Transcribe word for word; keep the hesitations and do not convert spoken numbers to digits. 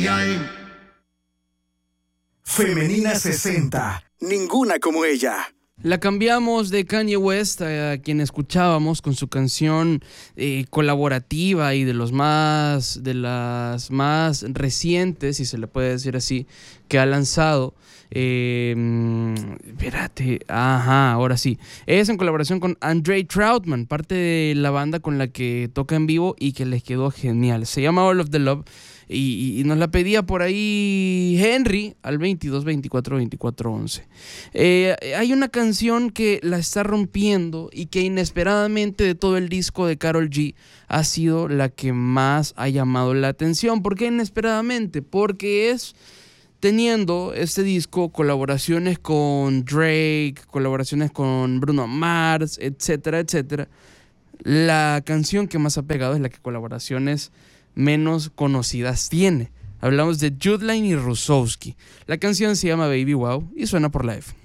Genial. Femenina sesenta. Ninguna como ella. La cambiamos de Kanye West, a quien escuchábamos con su canción eh, colaborativa y de los más de las más recientes, si se le puede decir así, que ha lanzado. Eh, espérate, ajá, ahora sí. Es en colaboración con Andre Troutman, parte de la banda con la que toca en vivo y que les quedó genial. Se llama All of the Love. Y, y nos la pedía por ahí Henry al veintidós veinticuatro veinticuatro once. Eh, hay una canción que la está rompiendo y que inesperadamente de todo el disco de Karol G ha sido la que más ha llamado la atención. ¿Por qué inesperadamente? Porque es teniendo este disco colaboraciones con Drake, colaboraciones con Bruno Mars, etcétera, etcétera. La canción que más ha pegado es la que colaboraciones menos conocidas tiene. Hablamos de Jude Line y Rusowski. La canción se llama Baby Wow y suena por la F.